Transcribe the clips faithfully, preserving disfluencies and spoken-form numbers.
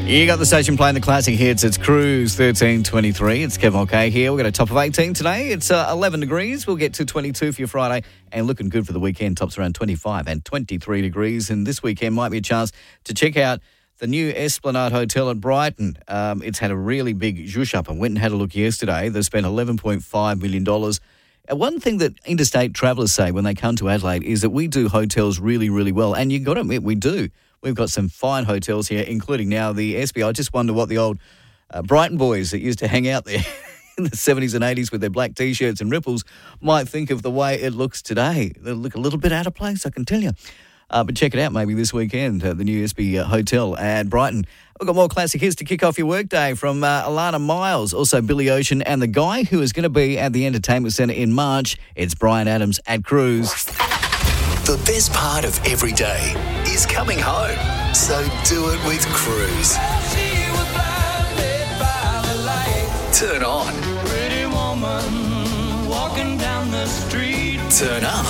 You got the station playing the classic hits. It's Cruise thirteen twenty-three. It's Kev OK here. We've got a top of eighteen today. It's uh, eleven degrees. We'll get to twenty-two for your Friday and looking good for the weekend. Tops around twenty-five and twenty-three degrees. And this weekend might be a chance to check out the new Esplanade Hotel at Brighton. Um, it's had a really big zhoosh up. I went and had a look yesterday. They spent eleven point five million dollars. And one thing that interstate travellers say when they come to Adelaide is that we do hotels really, really well. And you've got to admit, we do. We've got some fine hotels here, including now the S B. I just wonder what the old uh, Brighton boys that used to hang out there in the seventies and eighties with their black T-shirts and ripples might think of the way it looks today. They look a little bit out of place, I can tell you. Uh, but check it out maybe this weekend, uh, the new S B uh, Hotel at Brighton. We've got more classic hits to kick off your workday from uh, Alana Miles, also Billy Ocean, and the guy who is going to be at the Entertainment Centre in March. It's Bryan Adams at Cruise. The best part of every day is coming home. So do it with Cruise. Turn on. Pretty woman walking down the street. Turn up.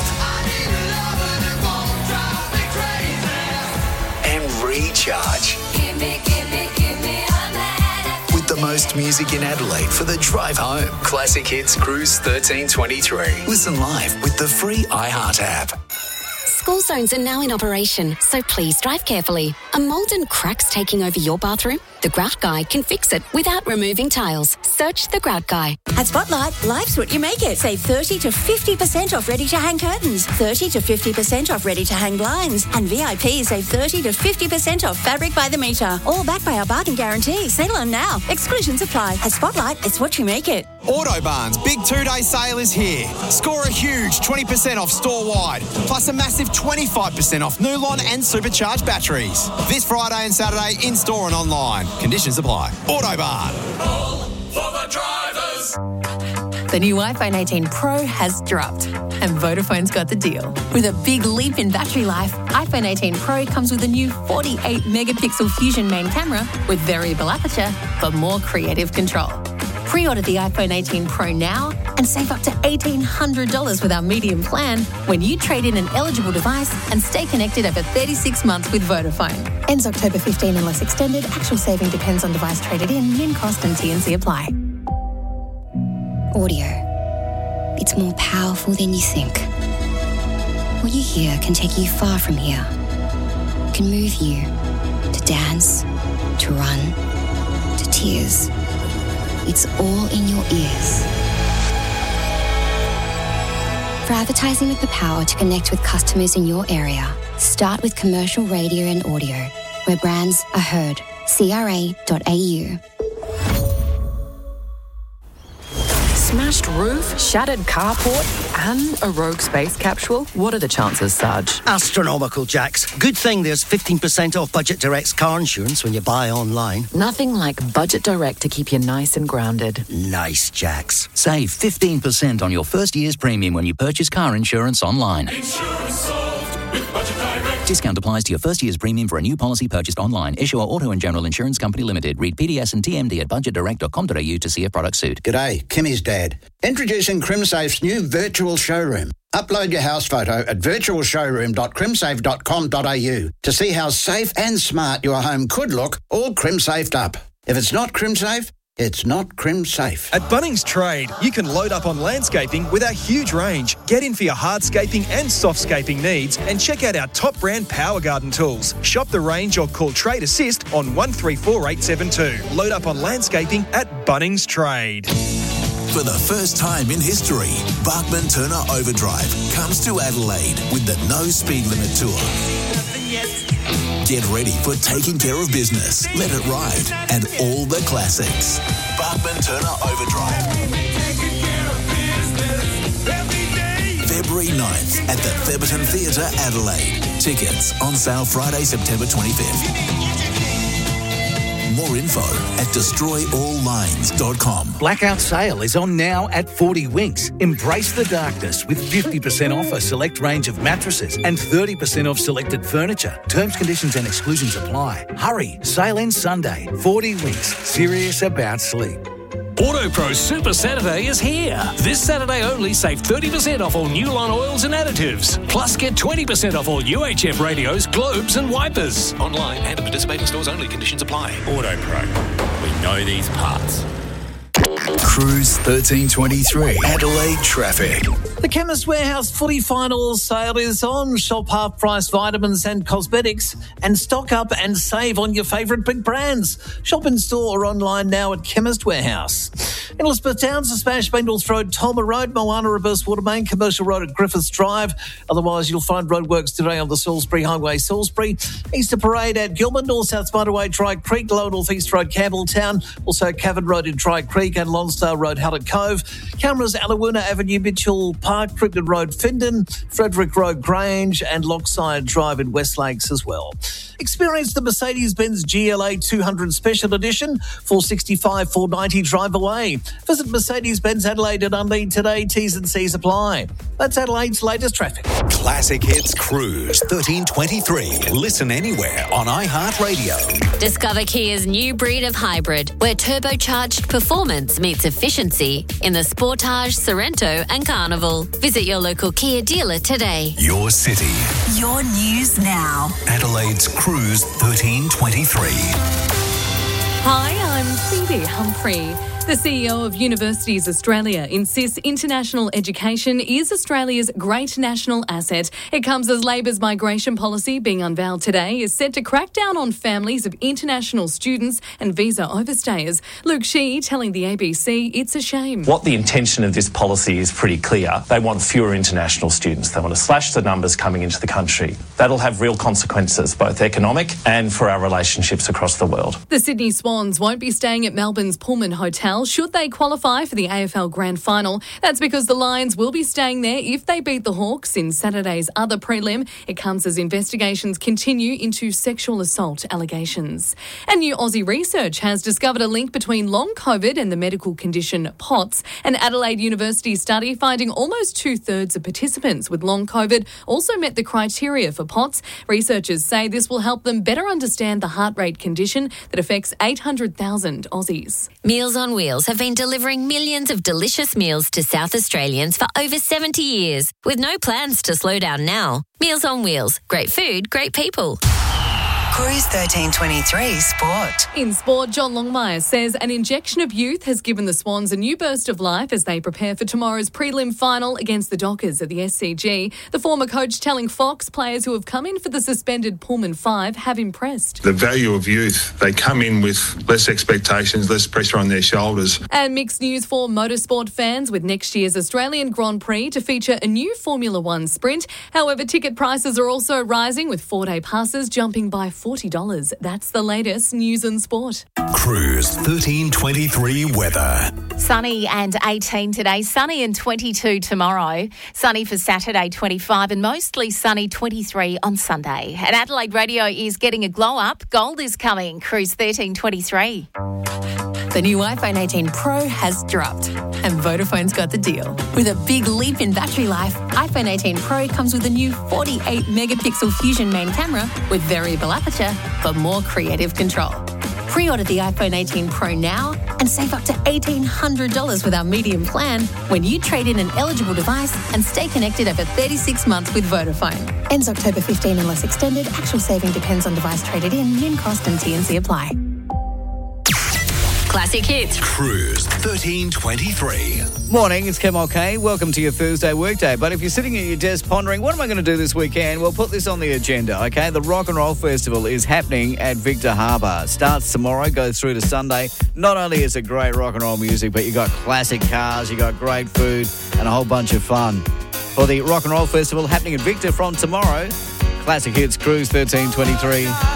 And recharge. Give me, give me, give me a minute. With the most music in Adelaide for the drive home. Classic Hits Cruise thirteen twenty-three. Listen live with the free iHeart app. School zones are now in operation, so please drive carefully. Are mould and cracks taking over your bathroom? The Grout Guy can fix it without removing tiles. Search The Grout Guy. At Spotlight, life's what you make it. Save thirty to fifty percent off ready-to-hang curtains, thirty to fifty percent off ready-to-hang blinds, and V I P save thirty to fifty percent off fabric by the metre. All backed by our bargain guarantee. Settle on now. Exclusions apply. At Spotlight, it's what you make it. Autobarn's big two-day sale is here. Score a huge twenty percent off store-wide, plus a massive twenty-five percent off Nulon and supercharged batteries. This Friday and Saturday in-store and online. Conditions apply. Autobarn. All for the drivers. The new iPhone eighteen Pro has dropped, and Vodafone's got the deal. With a big leap in battery life, iPhone eighteen Pro comes with a new forty-eight megapixel Fusion main camera with variable aperture for more creative control. Pre-order the iPhone eighteen Pro now and save up to eighteen hundred dollars with our medium plan when you trade in an eligible device and stay connected over thirty-six months with Vodafone. Ends October fifteenth unless extended. Actual saving depends on device traded in. Min cost and T and C apply. Audio. It's more powerful than you think. What you hear can take you far from here. Can move you to dance, to run, to tears. It's all in your ears. For advertising with the power to connect with customers in your area, start with commercial radio and audio, where brands are heard. C R A dot A U. Smashed roof, shattered carport, and a rogue space capsule? What are the chances, Sarge? Astronomical, Jax. Good thing there's fifteen percent off Budget Direct's car insurance when you buy online. Nothing like Budget Direct to keep you nice and grounded. Nice, Jax. Save fifteen percent on your first year's premium when you purchase car insurance online. Insurance solved with Budget Direct. Discount applies to your first year's premium for a new policy purchased online. Issuer Auto and General Insurance Company Limited. Read P D S and T M D at budget direct dot com dot a u to see if product suit. G'day, Kimmy's dad. Introducing CrimSafe's new virtual showroom. Upload your house photo at virtual showroom dot crimsafe dot com dot a u to see how safe and smart your home could look, all CrimSafed up. If it's not CrimSafe, it's not CrimSafe. At Bunnings Trade, you can load up on landscaping with our huge range. Get in for your hardscaping and softscaping needs and check out our top brand Power Garden tools. Shop the range or call Trade Assist on one three four eight seven two. Load up on landscaping at Bunnings Trade. For the first time in history, Bachman Turner Overdrive comes to Adelaide with the No Speed Limit Tour. Get ready for taking care of business, Let It Ride, and all the classics. Bachman Turner Overdrive. February ninth at the Theberton Theatre, Adelaide. Tickets on sale Friday, September twenty-fifth. More info at destroy all lines dot com. Blackout sale is on now at forty Winks. Embrace the darkness with fifty percent off a select range of mattresses and thirty percent off selected furniture. Terms, conditions and exclusions apply. Hurry, sale ends Sunday. forty Winks, serious about sleep. AutoPro Super Saturday is here. This Saturday only, save thirty percent off all Newline oils and additives. Plus, get twenty percent off all U H F radios, globes and wipers. Online and at participating stores only. Conditions apply. AutoPro. We know these parts. Cruise thirteen twenty-three. Adelaide traffic. The Chemist Warehouse footy final sale is on. Shop half-price vitamins and cosmetics and stock up and save on your favourite big brands. Shop in store or online now at Chemist Warehouse. In Elizabeth Towns, Smash Bengals Road, Tolma Road, Moana Reverse Watermain, Commercial Road at Griffiths Drive. Otherwise, you'll find roadworks today on the Salisbury Highway, Salisbury. Easter Parade at Gilman, North-South Motorway, Dry Creek, Lower North East Road, Campbelltown. Also, Cavan Road in Dry Creek and Lonsdale Road, Hallett Cove. Cameras, Alawuna Avenue, Mitchell Park, Cricket Road, Findon, Frederick Road, Grange and Lockside Drive in West Lakes as well. Experience the Mercedes-Benz G L A two hundred Special Edition, four sixty-five, four ninety drive away. Visit Mercedes-Benz Adelaide at Unlead today. T's and C's apply. That's Adelaide's latest traffic. Classic Hits Cruise thirteen twenty-three. Listen anywhere on iHeartRadio. Discover Kia's new breed of hybrid, where turbocharged performance meets efficiency in the Sportage, Sorrento and Carnival. Visit your local Kia dealer today. Your city. Your news now. Adelaide's Cruise thirteen twenty-three. Hi, I'm Phoebe Humphrey. The C E O of Universities Australia insists international education is Australia's great national asset. It comes as Labor's migration policy, being unveiled today, is set to crack down on families of international students and visa overstayers. Luke Shee telling the A B C it's a shame. What the intention of this policy is pretty clear. They want fewer international students. They want to slash the numbers coming into the country. That'll have real consequences, both economic and for our relationships across the world. The Sydney Swans won't be staying at Melbourne's Pullman Hotel should they qualify for the A F L Grand Final. That's because the Lions will be staying there if they beat the Hawks in Saturday's other prelim. It comes as investigations continue into sexual assault allegations. And new Aussie research has discovered a link between long COVID and the medical condition POTS. An Adelaide University study finding almost two-thirds of participants with long COVID also met the criteria for POTS. Researchers say this will help them better understand the heart rate condition that affects eight hundred thousand Aussies. Meals on Wheels have been delivering millions of delicious meals to South Australians for over seventy years, with no plans to slow down now. Meals on Wheels. Great food, great people. Cruise thirteen twenty-three Sport. In sport, John Longmire says an injection of youth has given the Swans a new burst of life as they prepare for tomorrow's prelim final against the Dockers at the S C G. The former coach telling Fox players who have come in for the suspended Pullman Five have impressed. The value of youth. They come in with less expectations, less pressure on their shoulders. And mixed news for motorsport fans with next year's Australian Grand Prix to feature a new Formula One sprint. However, ticket prices are also rising, with four-day passes jumping by forty dollars. That's the latest news and sport. Cruise thirteen twenty-three weather. Sunny and eighteen today, sunny and twenty-two tomorrow. Sunny for Saturday, twenty-five, and mostly sunny, twenty-three on Sunday. And Adelaide Radio is getting a glow up. Gold is coming. Cruise thirteen twenty-three. The new iPhone eighteen Pro has dropped, and Vodafone's got the deal. With a big leap in battery life, iPhone eighteen Pro comes with a new forty-eight megapixel Fusion main camera with variable aperture for more creative control. Pre-order the iPhone eighteen Pro now and save up to eighteen hundred dollars with our medium plan when you trade in an eligible device and stay connected over thirty-six months with Vodafone. Ends October fifteenth unless extended. Actual saving depends on device traded in. Min cost and T and C apply. Classic Hits. Cruise thirteen twenty-three. Morning, it's Kim OK. Welcome to your Thursday workday. But if you're sitting at your desk pondering, what am I going to do this weekend? Well, put this on the agenda, OK? The Rock and Roll Festival is happening at Victor Harbour. Starts tomorrow, goes through to Sunday. Not only is it great rock and roll music, but you got classic cars, you got great food, and a whole bunch of fun. For the Rock and Roll Festival happening at Victor from tomorrow, Classic Hits Cruise thirteen twenty-three.